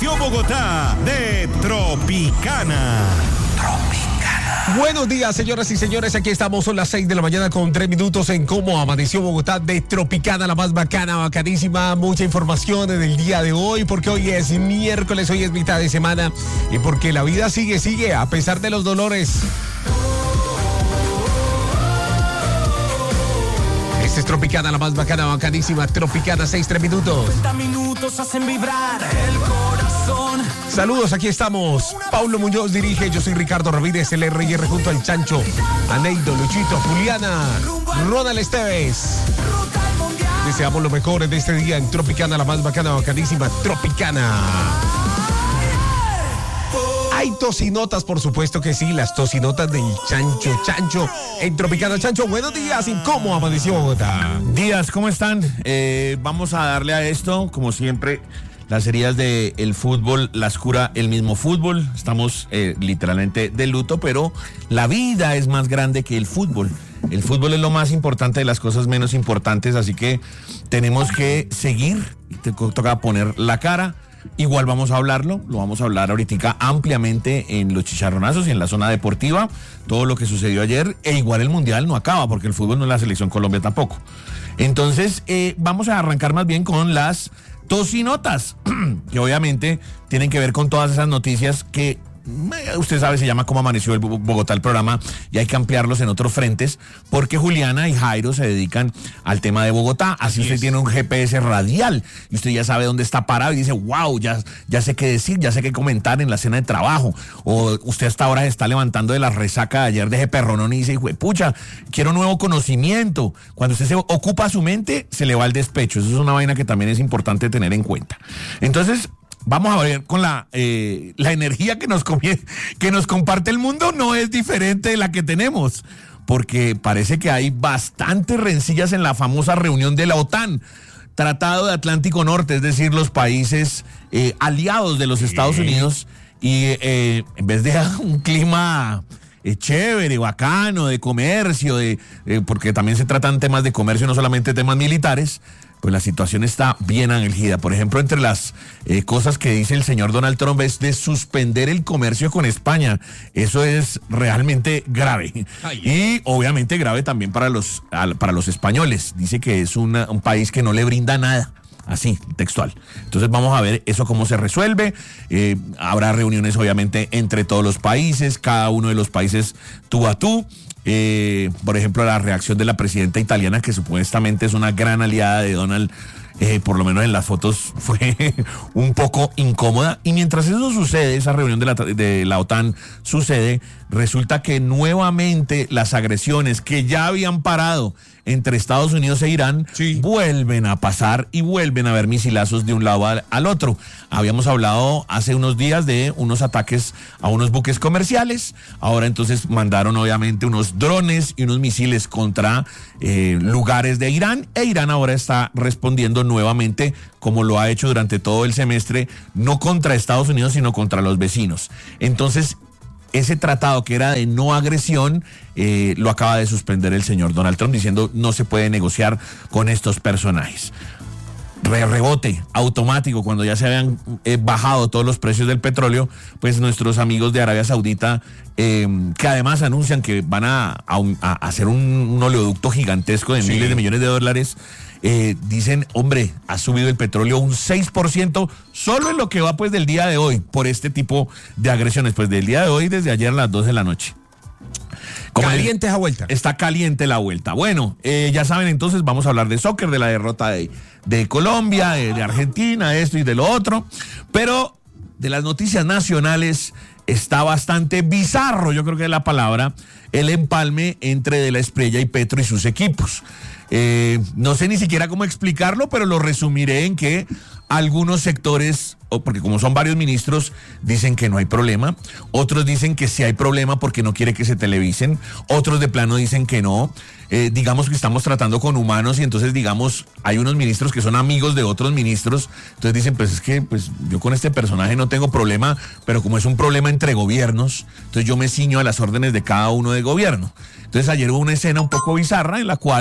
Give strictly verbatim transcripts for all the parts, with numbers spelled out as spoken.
Amaneció Bogotá de Tropicana. Tropicana. Buenos días, señoras y señores. Aquí estamos, son las seis de la mañana con tres minutos en Cómo Amaneció Bogotá de Tropicana, la más bacana, bacanísima. Mucha información en el día de hoy, porque hoy es miércoles, hoy es mitad de semana y porque la vida sigue, sigue, a pesar de los dolores. Esta es Tropicana, la más bacana, bacanísima. Tropicana, seis, tres minutos. cincuenta minutos hacen vibrar el corazón. Saludos, aquí estamos. Paulo Muñoz dirige, yo soy Ricardo Ramírez, el R y R junto al Chancho, Aneido, Luchito, Juliana, Ronald Esteves. Deseamos lo mejor en este día en Tropicana, la más bacana, bacanísima. Tropicana. Hay tocinotas, por supuesto que sí, las tocinotas del Chancho. Chancho, en Tropicana. Chancho, buenos días. ¿Y cómo amaneció Bogotá? Días, ¿cómo están? Eh, vamos a darle a esto, como siempre, las heridas del fútbol las cura el mismo fútbol. Estamos eh, literalmente de luto, pero la vida es más grande que el fútbol. El fútbol es lo más importante de las cosas menos importantes, así que tenemos que seguir y te toca poner la cara. Igual vamos a hablarlo, lo vamos a hablar ahorita ampliamente en los chicharronazos y en la zona deportiva, todo lo que sucedió ayer, e igual el mundial no acaba porque el fútbol no es la selección Colombia tampoco. Entonces eh, vamos a arrancar más bien con las tocinotas, que obviamente tienen que ver con todas esas noticias que usted sabe, se llama Cómo Amaneció el Bogotá el programa, y hay que ampliarlos en otros frentes porque Juliana y Jairo se dedican al tema de Bogotá. Así, Así usted es. Tiene un G P S radial y usted ya sabe dónde está parado y dice, wow, ya, ya sé qué decir, ya sé qué comentar en la cena de trabajo. O usted hasta ahora se está levantando de la resaca de ayer de ese perronón y dice, pucha, quiero nuevo conocimiento. Cuando usted se ocupa su mente, se le va el despecho. Eso es una vaina que también es importante tener en cuenta. Entonces, vamos a ver con la eh, la energía que nos, que nos comparte el mundo, no es diferente de la que tenemos, porque parece que hay bastantes rencillas en la famosa reunión de la OTAN, Tratado de Atlántico Norte, es decir, los países eh, aliados de los Estados Unidos, y eh, en vez de un clima eh, chévere, bacano, de comercio, de eh, porque también se tratan temas de comercio, no solamente temas militares, pues la situación está bien álgida. Por ejemplo, entre las eh, cosas que dice el señor Donald Trump es de suspender el comercio con España. Eso es realmente grave. Ay, y obviamente grave también para los, para los españoles. Dice que es una, un país que no le brinda nada. Así, textual. Entonces vamos a ver eso cómo se resuelve. Eh, habrá reuniones obviamente entre todos los países, cada uno de los países tú a tú. Eh, por ejemplo, la reacción de la presidenta italiana, que supuestamente es una gran aliada de Donald, eh, por lo menos en las fotos fue un poco incómoda. Y mientras eso sucede, esa reunión de la, de la OTAN sucede, resulta que nuevamente las agresiones que ya habían parado entre Estados Unidos e Irán, sí, vuelven a pasar y vuelven a haber misilazos de un lado al, al otro. Habíamos hablado hace unos días de unos ataques a unos buques comerciales. Ahora entonces mandaron obviamente unos drones y unos misiles contra eh, lugares de Irán, e Irán ahora está respondiendo nuevamente, como lo ha hecho durante todo el semestre, no contra Estados Unidos, sino contra los vecinos. Entonces, ese tratado que era de no agresión, eh, lo acaba de suspender el señor Donald Trump, diciendo no se puede negociar con estos personajes. Re rebote automático, cuando ya se habían eh, bajado todos los precios del petróleo, pues nuestros amigos de Arabia Saudita, eh, que además anuncian que van a, a, a hacer un, un oleoducto gigantesco de sí. miles de millones de dólares, Eh, dicen, hombre, ha subido el petróleo un seis por ciento solo en lo que va pues del día de hoy por este tipo de agresiones, pues del día de hoy desde ayer a las dos de la noche. Como caliente esa vuelta. Está caliente la vuelta. Bueno, eh, ya saben, entonces vamos a hablar de soccer, de la derrota de, de Colombia, de, de Argentina, de esto y de lo otro, pero de las noticias nacionales está bastante bizarro, yo creo que es la palabra, el empalme entre De la Espriella y Petro y sus equipos. Eh, no sé ni siquiera cómo explicarlo, pero lo resumiré en que algunos sectores, porque como son varios ministros, dicen que no hay problema, otros dicen que sí hay problema porque no quiere que se televisen, otros de plano dicen que no. Eh, digamos que estamos tratando con humanos y entonces digamos hay unos ministros que son amigos de otros ministros, entonces dicen pues es que pues yo con este personaje no tengo problema, pero como es un problema entre gobiernos, entonces yo me ciño a las órdenes de cada uno de gobierno. Entonces ayer hubo una escena un poco bizarra en la cual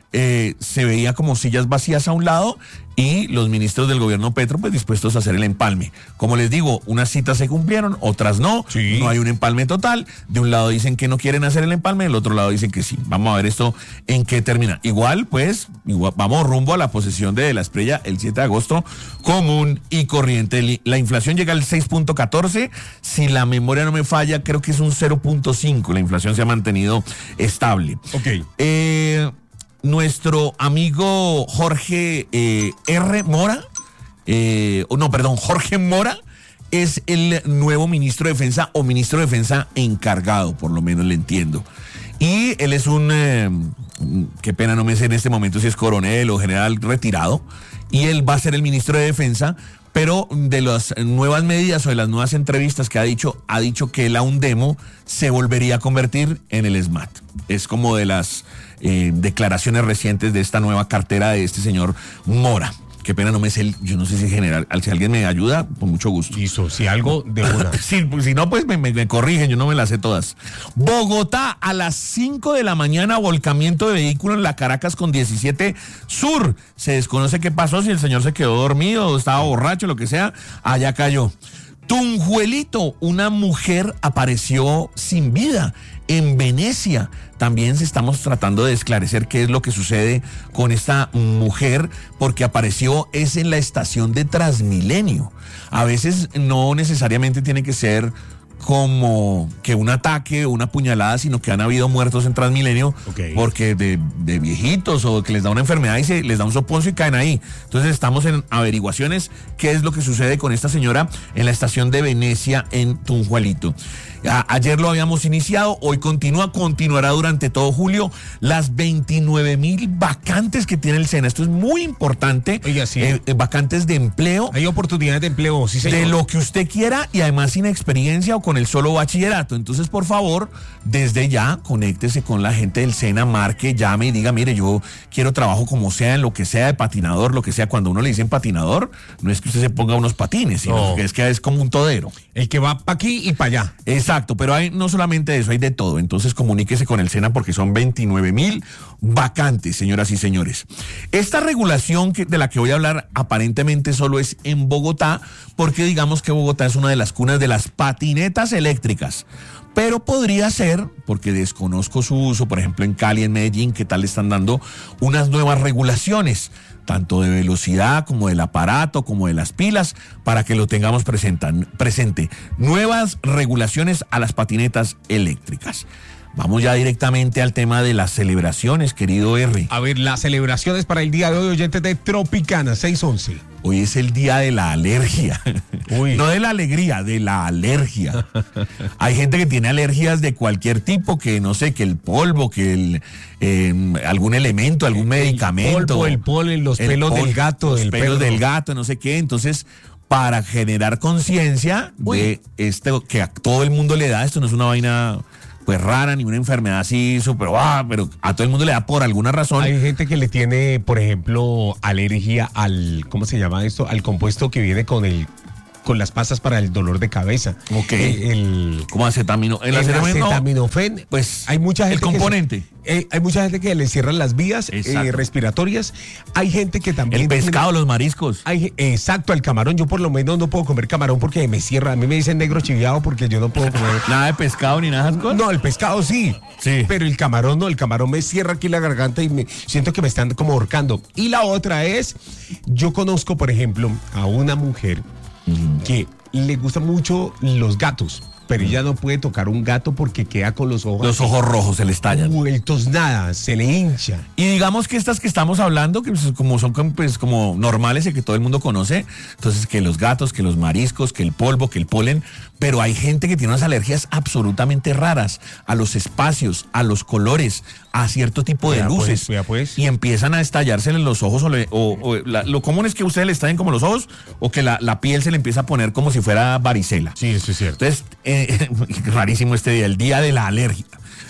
eh, se veía como sillas vacías a un lado y los ministros del gobierno Petro pues dispuestos a hacer el empalme. Como les digo, unas citas se cumplieron, otras no, sí. No hay un empalme total. De un lado dicen que no quieren hacer el empalme, del otro lado dicen que sí. Vamos a ver esto en qué termina. Igual, pues, igual, vamos rumbo a la posesión de De la Espriella el siete de agosto, común y corriente. La inflación llega al seis punto catorce, si la memoria no me falla, creo que es un cero punto cinco. La inflación se ha mantenido estable. Ok. Eh... Nuestro amigo Jorge eh, R. Mora, eh, no, perdón, Jorge Mora, es el nuevo ministro de Defensa o ministro de Defensa encargado, por lo menos le entiendo. Y él es un, eh, qué pena, no me sé en este momento si es coronel o general retirado, y él va a ser el ministro de Defensa, pero de las nuevas medidas o de las nuevas entrevistas que ha dicho, ha dicho que la UNDEMO se volvería a convertir en el SMAT. Es como de las eh, declaraciones recientes de esta nueva cartera de este señor Mora. Qué pena, no me sé, el, yo no sé si general, si alguien me ayuda, con mucho gusto. Listo, si algo de una. Sí, pues, si no, pues me, me, me corrigen, yo no me las sé todas. Bogotá, a las cinco de la mañana, volcamiento de vehículo en la Caracas con diecisiete Sur. Se desconoce qué pasó, si el señor se quedó dormido, o estaba borracho, lo que sea, allá cayó. Tunjuelito, una mujer apareció sin vida en Venecia. También estamos tratando de esclarecer qué es lo que sucede con esta mujer, porque apareció es en la estación de Transmilenio. A veces no necesariamente tiene que ser como que un ataque o una puñalada, sino que han habido muertos en Transmilenio, okay, porque de, de viejitos o que les da una enfermedad y se les da un soponcio y caen ahí. Entonces estamos en averiguaciones qué es lo que sucede con esta señora en la estación de Venecia en Tunjuelito. A, ayer lo habíamos iniciado, hoy continúa, continuará durante todo julio. Las veintinueve mil vacantes que tiene el SENA, esto es muy importante. Oiga, sí. eh, vacantes de empleo. Hay oportunidades de empleo, sí, señor. De lo que usted quiera y además sin experiencia o con el solo bachillerato. Entonces, por favor, desde ya, conéctese con la gente del SENA, marque, llame y diga, mire, yo quiero trabajo como sea, en lo que sea, de patinador, lo que sea. Cuando uno le dicen patinador, no es que usted se ponga unos patines, sino no, que es que es como un todero. El que va para aquí y para allá. Exacto, pero hay no solamente eso, hay de todo. Entonces, comuníquese con el SENA porque son veintinueve mil vacantes, señoras y señores. Esta regulación que, de la que voy a hablar aparentemente solo es en Bogotá, porque digamos que Bogotá es una de las cunas de las patinetas eléctricas. Pero podría ser, porque desconozco su uso, por ejemplo en Cali, en Medellín, ¿qué tal están dando unas nuevas regulaciones? Tanto de velocidad como del aparato, como de las pilas, para que lo tengamos presentan, presente. Nuevas regulaciones a las patinetas eléctricas. Vamos ya directamente al tema de las celebraciones, querido R. A ver, las celebraciones para el día de hoy, oyentes de Tropicana, seis once. Hoy es el día de la alergia. Uy. No de la alegría, de la alergia. Hay gente que tiene alergias de cualquier tipo, que no sé, que el polvo, que el eh, algún elemento, algún el medicamento. Polvo, el polen, los el pelos pol, del gato, los del pelos perro. del gato, no sé qué. Entonces, para generar conciencia de esto que a todo el mundo le da, esto no es una vaina pues rara, ni una enfermedad así súper, ah, pero a todo el mundo le da por alguna razón. Hay gente que le tiene, por ejemplo, alergia al, ¿cómo se llama esto? Al compuesto que viene con el con las pastas para el dolor de cabeza. Ok. Eh, el, ¿Cómo acetamino? El, el acetaminofén. Pues hay mucha gente el componente. Que, eh, hay mucha gente que le cierran las vías eh, respiratorias. Hay gente que también... El pescado, tiene, los mariscos. Hay, exacto, el camarón. Yo por lo menos no puedo comer camarón porque me cierra. A mí me dicen negro chiviado porque yo no puedo comer... ¿Nada de pescado ni nada? No, el pescado sí. Sí. Pero el camarón no. El camarón me cierra aquí la garganta y me siento que me están como ahorcando. Y la otra es, yo conozco, por ejemplo, a una mujer mm. que le gustan mucho los gatos, pero ella no puede tocar un gato porque queda con los ojos... Los ojos rojos se le estallan. Vueltos nada, se le hincha. Y digamos que estas que estamos hablando, que como son pues, como normales y que todo el mundo conoce, entonces que los gatos, que los mariscos, que el polvo, que el polen, pero hay gente que tiene unas alergias absolutamente raras a los espacios, a los colores, a cierto tipo de ya luces. Pues, pues. Y empiezan a estallarse en los ojos, o, le, o, o la, lo común es que a ustedes le estallen como los ojos, o que la, la piel se le empieza a poner como si fuera varicela. Sí, eso es cierto. Entonces, eh, rarísimo este día, el día de la alergia.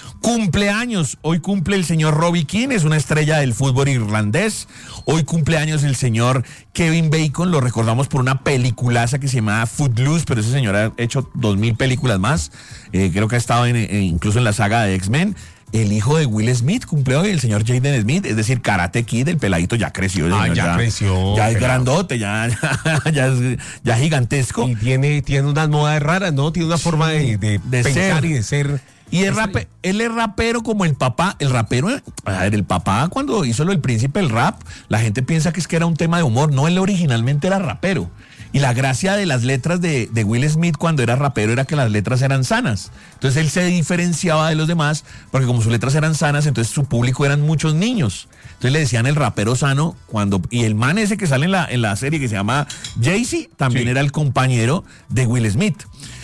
Cumpleaños, hoy cumple el señor Robbie Keane, es una estrella del fútbol irlandés. Hoy cumpleaños el señor Kevin Bacon, lo recordamos por una peliculaza que se llamaba Footloose, pero ese señor ha hecho dos mil películas más, eh, creo que ha estado en, eh, incluso en la saga de X-Men. el hijo de Will Smith cumple hoy, el señor Jaden Smith, es decir, Karate Kid, el peladito ya creció. Ah, señor, ya, ya creció. Ya es grandote, ya, ya, ya es ya gigantesco. Y tiene, tiene unas modas raras, ¿no? Tiene una forma de, de, de pensar ser. y de ser. Y es rape, él es rapero como el papá, el rapero, a ver, el papá cuando hizo lo del príncipe del rap, la gente piensa que es que era un tema de humor, no, él originalmente era rapero. Y la gracia de las letras de, de Will Smith cuando era rapero era que las letras eran sanas. Entonces él se diferenciaba de los demás porque como sus letras eran sanas, entonces su público eran muchos niños. Entonces le decían el rapero sano cuando y el man ese que sale en la, en la serie que se llama Jay-Z también sí. Era el compañero de Will Smith.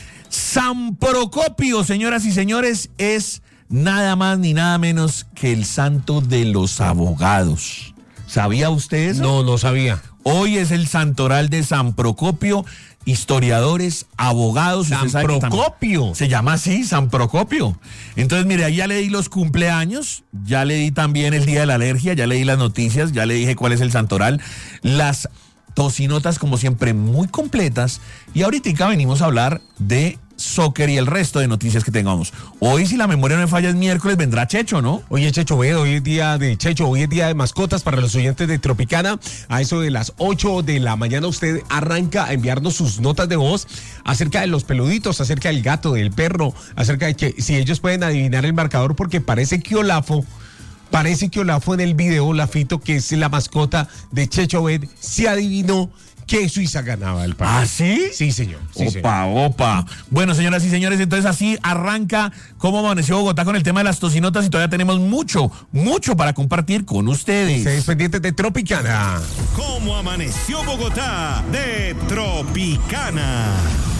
San Procopio, señoras y señores, es nada más ni nada menos que el santo de los abogados. ¿Sabía usted eso? No, no sabía. Hoy es el santoral de San Procopio, historiadores, abogados. San Procopio. Se llama así, San Procopio. Entonces, mire, ahí ya le di los cumpleaños, ya le di también el día de la alergia, ya le di las noticias, ya le dije cuál es el santoral. Las tocinotas, como siempre, muy completas. Y ahorita venimos a hablar de soccer y el resto de noticias que tengamos. Hoy, si la memoria no me falla, es miércoles, vendrá Checho, ¿no? Oye, Checho, ve, hoy es día de Checho, hoy es día de mascotas para los oyentes de Tropicana. A eso de las ocho de la mañana usted arranca a enviarnos sus notas de voz acerca de los peluditos, acerca del gato, del perro, acerca de que si ellos pueden adivinar el marcador, porque parece que Olafo, parece que Olafo en el video, Lafito, que es la mascota de Checho Bet, se adivinó que Suiza ganaba el partido. ¿Ah, sí? Sí, señor. Sí, opa, señor. opa. Bueno, señoras y señores, entonces así arranca cómo amaneció Bogotá con el tema de las tocinotas y todavía tenemos mucho, mucho para compartir con ustedes. Ustedes pendientes de Tropicana. ¿Cómo amaneció Bogotá de Tropicana?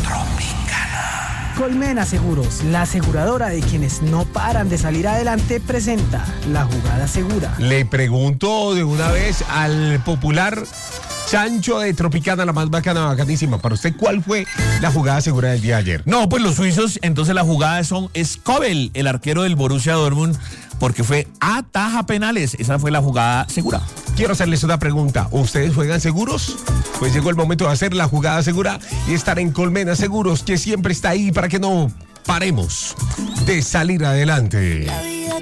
Tropicana. Colmena Seguros, la aseguradora de quienes no paran de salir adelante, presenta la jugada segura. Le pregunto de una vez al popular Chancho de Tropicana, la más bacana, bacanísima. Para usted, ¿cuál fue la jugada segura del día de ayer? No, pues los suizos, entonces la jugada son Skobel, el arquero del Borussia Dortmund, porque fue ataja penales. Esa fue la jugada segura. Quiero hacerles una pregunta. ¿Ustedes juegan seguros? Pues llegó el momento de hacer la jugada segura y estar en Colmena Seguros, que siempre está ahí para que no paremos de salir adelante.